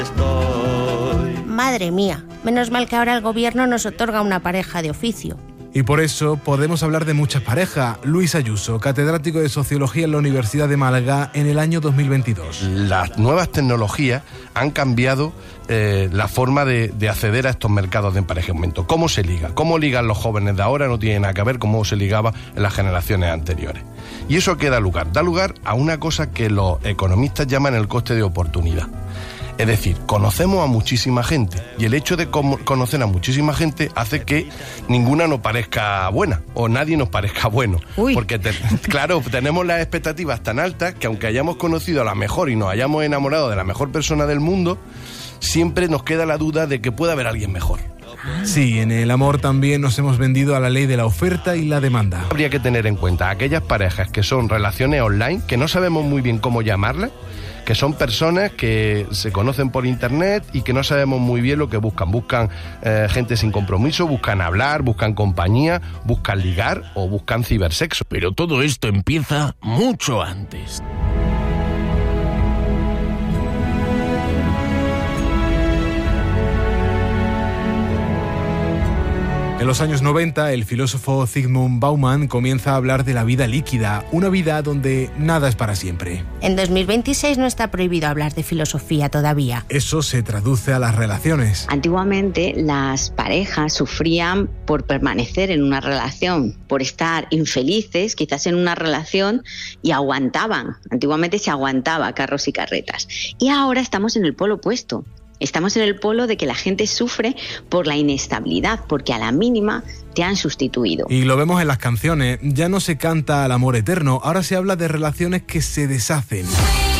Madre mía, menos mal que ahora el gobierno nos otorga una pareja de oficio. Y por eso podemos hablar de muchas parejas. Luis Ayuso, catedrático de Sociología en la Universidad de Málaga en el año 2022. Las nuevas tecnologías han cambiado la forma de acceder a estos mercados de emparejamiento. ¿Cómo se liga? ¿Cómo ligan los jóvenes de ahora? No tiene nada que ver cómo se ligaba en las generaciones anteriores. Y eso da lugar a una cosa que los economistas llaman el coste de oportunidad. Es decir, conocemos a muchísima gente y el hecho de conocer a muchísima gente hace que ninguna nos parezca buena o nadie nos parezca bueno. Uy. Porque, claro, tenemos las expectativas tan altas que aunque hayamos conocido a la mejor y nos hayamos enamorado de la mejor persona del mundo, siempre nos queda la duda de que puede haber alguien mejor. Sí, en el amor también nos hemos vendido a la ley de la oferta y la demanda. Habría que tener en cuenta aquellas parejas que son relaciones online, que no sabemos muy bien cómo llamarlas, que son personas que se conocen por internet y que no sabemos muy bien lo que buscan. Buscan gente sin compromiso, buscan hablar, buscan compañía, buscan ligar o buscan cibersexo. Pero todo esto empieza mucho antes. En los años 90, el filósofo Zygmunt Bauman comienza a hablar de la vida líquida, una vida donde nada es para siempre. En 2026 no está prohibido hablar de filosofía todavía. Eso se traduce a las relaciones. Antiguamente las parejas sufrían por permanecer en una relación, por estar infelices, quizás en una relación, y aguantaban. Antiguamente se aguantaba carros y carretas. Y ahora estamos en el polo opuesto. Estamos en el polo de que la gente sufre por la inestabilidad, porque a la mínima te han sustituido. Y lo vemos en las canciones. Ya no se canta al amor eterno, ahora se habla de relaciones que se deshacen.